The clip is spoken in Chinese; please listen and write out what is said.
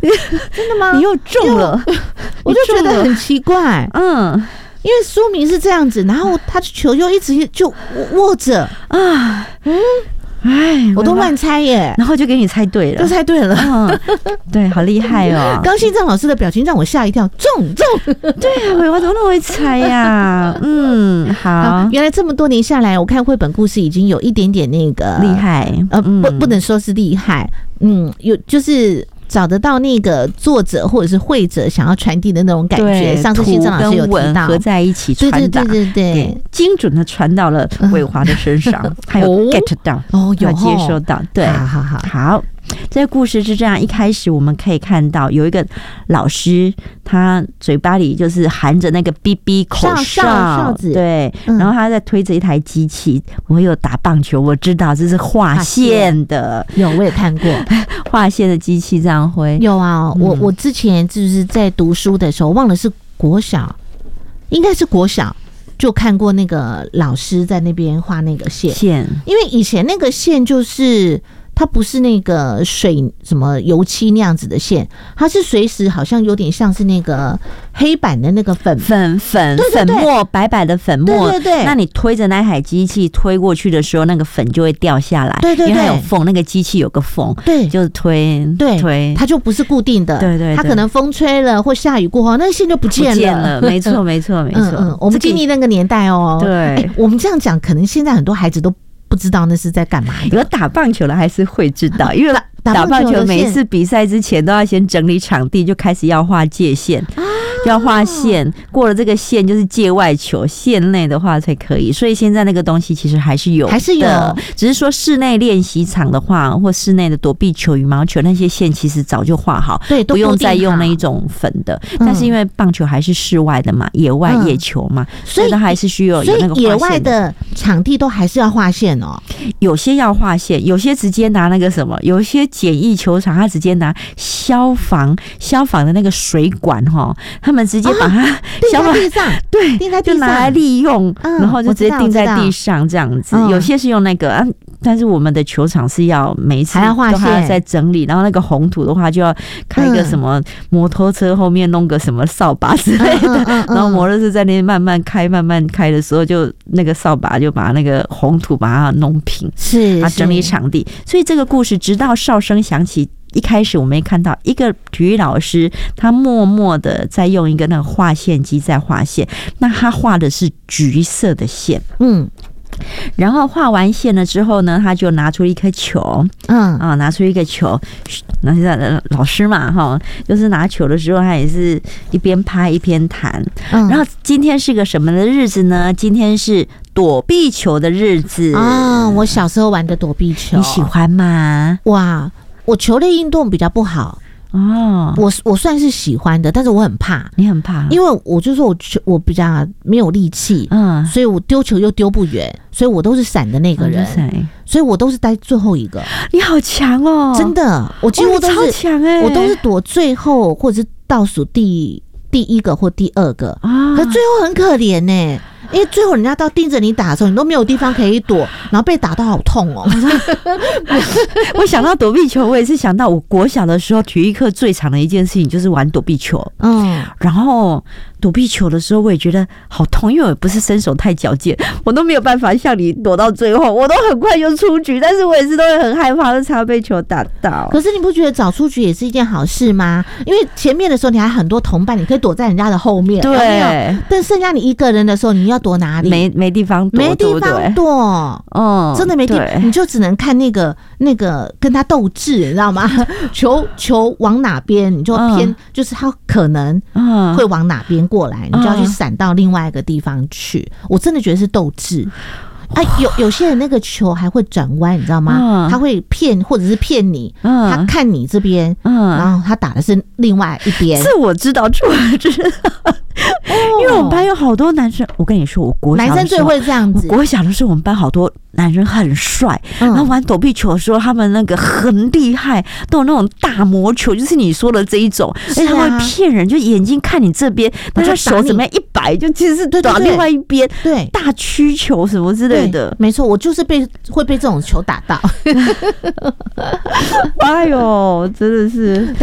真的吗？ 你又中了， 我就觉得很奇怪。因为书名是这样子，然后他的球又一直就握着啊，我都乱猜耶， 然后就给你猜对了， 就猜对了， 对，好厉害哦！ 高信正老师的表情让我吓一跳，中， 对啊，我怎么那么会猜呀？好， 原来这么多年下来，我看绘本故事已经有一点点那个厉害， 不能说是厉害，有就是找得到那个作者或者是绘者想要传递的那种感觉。上次信正老师有提到， 合在一起传达， 对， 精准的传到了伟华的身上，还有 get 到有接收到，对，好。这个故事是这样，一开始我们可以看到有一个老师，他嘴巴里就是含着那个 BB 口哨子，对，然后他在推着一台机器。我有打棒球，我知道这是画线的， 有我也看过画线的机器这样挥。 有啊，我之前就是在读书的时候，忘了是国小，应该是国小。就看过那个老师在那边画那个线，因为以前那个线就是它不是那个水什么油漆那样子的线，它是随时好像有点像是那个黑板的那个粉末， 白白的粉末， 对。 那你推着那台机器推过去的时候，那个粉就会掉下来， 对， 因为它有缝，那个机器有个缝， 对， 就是推， 它就不是固定的， 对， 它可能风吹了或下雨过后，那个线就不见了， 没错。 我们经历那个年代哦， 对， 我们这样讲，可能现在很多孩子都不知道那是在干嘛的。 有打棒球的还是会知道，因为打棒球每一次比赛之前都要先整理场地，就开始要画界线，就要画线，过了这个线就是界外球，线内的话才可以。所以现在那个东西其实还是有，只是说室内练习场的话，或室内的躲避球、羽毛球那些线其实早就画好， 对， 不用再用那一种粉的。但是因为棒球还是室外的嘛，野外野球嘛，所以它还是需要有那个画线的。 所以野外的场地都还是要画线哦， 有些要画线，有些直接拿那个什么，有一些简易球场他直接拿消防的那个水管哈，他们直接把它钉在地上， 对， 钉在地上， 就拿来利用，然后就直接钉在地上这样子。有些是用那个但是我们的球场是要每一次都还要再整理，然后那个红土的话就要开个什么摩托车后面弄个什么扫把之类的，然后摩托车在那慢慢开的时候，就那个扫把就把那个红土把它弄平， 是整理场地。所以这个故事直到哨声响起，一开始我们看到一个体育老师，他默默的在用一个那个画线机在画线，那他画的是橘色的线，然后画完线了之后呢，他就拿出一颗球，拿出一个球，那现在老师嘛，就是拿球的时候，他也是一边拍一边弹。然后今天是个什么的日子呢？今天是躲避球的日子啊！我小时候玩的躲避球， 你喜欢吗？ 哇，我球类运动比较不好。我算是喜欢的，但是我很怕。 你很怕？ 因为我就说我比较没有力气，所以我丢球又丢不远，所以我都是闪的那个人，所以我都是待最后一个。 你好强哦！ 真的，我几乎都是超强我都是躲最后或者是倒数第一个或第二个可是最后很可怜呢。因为最后人家到盯着你打的时候，你都没有地方可以躲，然后被打到好痛哦。 我想到躲避球，我也是想到我国小的时候体育课最长的一件事情就是玩躲避球。然后躲避球的时候我也觉得好痛，因为我不是身手太矫健，我都没有办法像你躲到最后，我都很快就出局，但是我也是都会很害怕，就常被球打到。 可是你不觉得早出局也是一件好事吗？因为前面的时候你还很多同伴，你可以躲在人家的后面， 对。 但剩下你一个人的时候，你要躲哪里？ 没地方躲， 没地方躲，真的没地方，你就只能看那个跟他斗智，你知道吗？球往哪边，你就偏，就是他可能会往哪边过来，你就要去闪到另外一个地方去。我真的觉得是斗智。有些人那个球还会转弯，你知道吗？他会骗或者是骗你，他看你这边，然后他打的是另外一边。 这我知道，因为我们班有好多男生，我跟你说，我国小的时候男生最会这样子。 我国小的时候，我们班好多男生很帅，然后玩躲避球的时候，他们那个很厉害，都有那种大魔球，就是你说的这一种，而且他们会骗人，就眼睛看你这边，但他手怎么样一摆，就其实是打另外一边， 对， 大曲球什么之类的。 没错，我就是会被这种球打到。 哎呦，真的是。